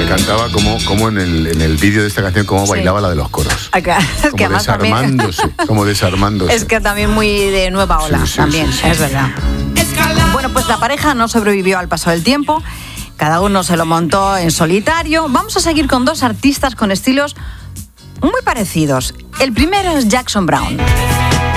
encantaba como en el vídeo de esta canción, cómo bailaba la de los coros. Acá, es que como desarmándose. Es que también muy de nueva ola, también, es verdad. Bueno, pues la pareja no sobrevivió al paso del tiempo. Cada uno se lo montó en solitario. Vamos a seguir con dos artistas con estilos muy parecidos. El primero es Jackson Browne.